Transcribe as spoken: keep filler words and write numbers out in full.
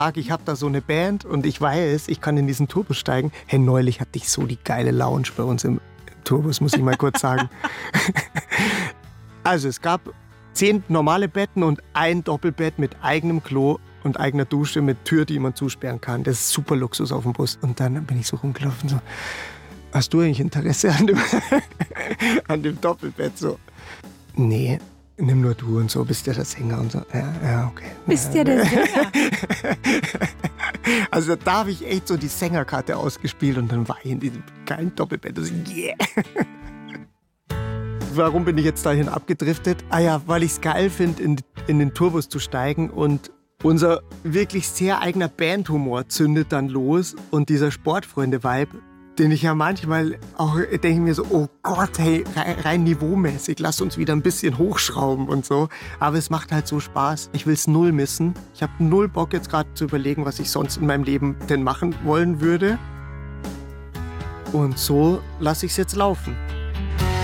Ich habe da so eine Band und ich weiß, ich kann in diesen Turbus steigen. Hey, neulich hatte ich so die geile Lounge bei uns im Turbus, muss ich mal kurz sagen. Also es gab zehn normale Betten und ein Doppelbett mit eigenem Klo und eigener Dusche mit Tür, die man zusperren kann. Das ist super Luxus auf dem Bus. Und dann bin ich so rumgelaufen, so, hast du eigentlich Interesse an dem, an dem Doppelbett? So, nee, nimm nur du und so, bist ja der Sänger und so. Ja, ja, okay. Bist ja der Sänger? Also da habe ich echt so die Sängerkarte ausgespielt und dann war ich in diesem geilen Doppelbett. Also, yeah. Warum bin ich jetzt dahin abgedriftet? Ah ja, weil ich es geil finde, in, in den Turbus zu steigen und unser wirklich sehr eigener Bandhumor zündet dann los und dieser Sportfreunde-Vibe, den ich ja manchmal auch denke mir so, oh Gott, hey, rein niveaumäßig, lass uns wieder ein bisschen hochschrauben und so. Aber es macht halt so Spaß. Ich will es null missen. Ich habe null Bock jetzt gerade zu überlegen, was ich sonst in meinem Leben denn machen wollen würde. Und so lasse ich es jetzt laufen.